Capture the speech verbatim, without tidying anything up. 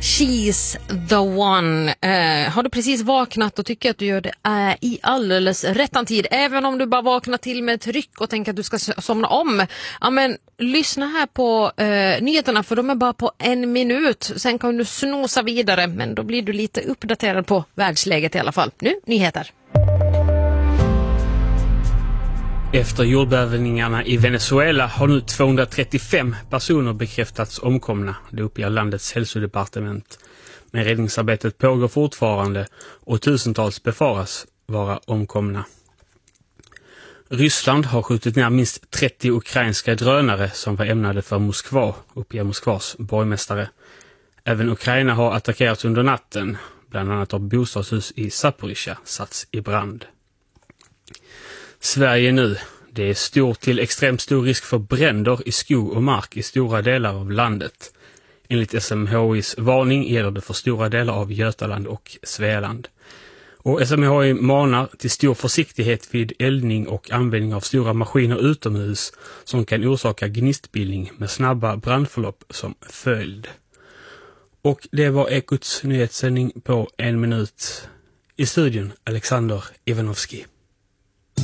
She's the one. Eh, har du precis vaknat och tycker att du gör det eh, i alldeles rättan tid, även om du bara vaknar till med ett ryck och tänker att du ska somna om. Ja, men lyssna här på eh, nyheterna, för de är bara på en minut. Sen kan du snosa vidare, men då blir du lite uppdaterad på världsläget i alla fall. Nu, nyheter. Efter jordbävningarna i Venezuela har nu tvåhundratrettiofem personer bekräftats omkomna. Det uppger landets hälsodepartement. Men räddningsarbetet pågår fortfarande och tusentals befaras vara omkomna. Ryssland har skjutit ner minst trettio ukrainska drönare som var ämnade för Moskva, uppger Moskvas borgmästare. Även Ukraina har attackerats under natten. Bland annat har bostadshus i Zaporizjzja satts i brand. Sverige nu. Det är stor till extremt stor risk för bränder i skog och mark i stora delar av landet. Enligt S M H I:s varning gäller det för stora delar av Götaland och Svealand. Och S M H I manar till stor försiktighet vid eldning och användning av stora maskiner utomhus som kan orsaka gnistbildning med snabba brandförlopp som följd. Och det var Ekots nyhetssändning på en minut. I studion Alexander Ivanovski.